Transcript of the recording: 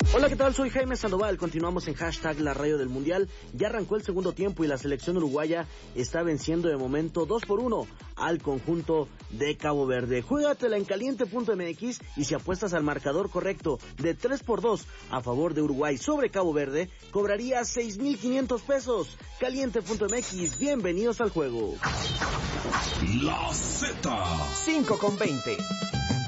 Hola, ¿qué tal? Soy Jaime Sandoval. Continuamos en hashtag La Radio del Mundial. Ya arrancó el segundo tiempo y la selección uruguaya está venciendo de momento 2-1 al conjunto de Cabo Verde. Juégatela en caliente.mx y si apuestas al marcador correcto de 3-2 a favor de Uruguay sobre Cabo Verde, cobrarías 6,500 pesos. Caliente.mx, bienvenidos al juego. La Z. 5:20.